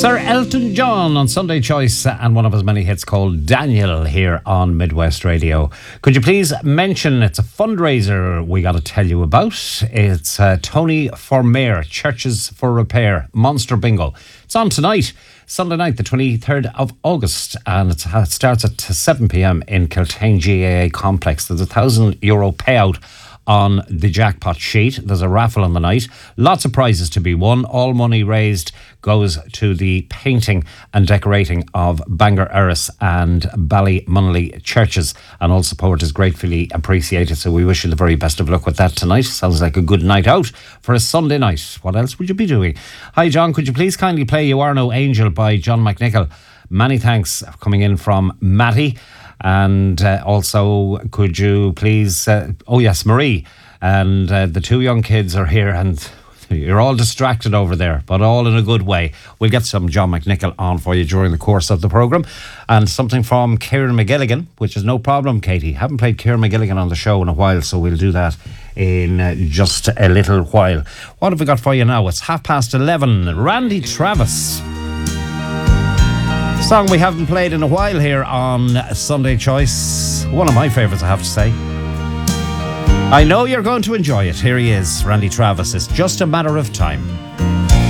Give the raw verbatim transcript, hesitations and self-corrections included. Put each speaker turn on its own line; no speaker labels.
Sir Elton John on Sunday Choice and one of his many hits called Daniel here on Midwest Radio. Could you please mention it's a fundraiser we got to tell you about. It's uh, Tony for Mayor, Churches for Repair, Monster Bingo. It's on tonight, Sunday night, the twenty-third of August, and it's, it starts at seven p.m. in Kiltane G A A Complex. There's a thousand euro payout on the jackpot sheet. There's a raffle on the night. Lots of prizes to be won. All money raised goes to the painting and decorating of Bangor Erris and Ballymunley churches, and all support is gratefully appreciated. So we wish you the very best of luck with that tonight. Sounds like a good night out for a Sunday night. What else would you be doing? Hi John, could you please kindly play You Are No Angel by John McNichol? Many thanks coming in from Matty. And uh, also, could you please... Uh, oh, yes, Marie. And uh, the two young kids are here and you're all distracted over there, but all in a good way. We'll get some John McNichol on for you during the course of the programme. And something from Kieran McGilligan, which is no problem, Katie. Haven't played Kieran McGilligan on the show in a while, so we'll do that in uh, just a little while. What have we got for you now? It's half past eleven. Randy Travis. Song we haven't played in a while here on Sunday Choice. One of my favourites, I have to say. I know you're going to enjoy it. Here he is, Randy Travis. It's Just a Matter of Time.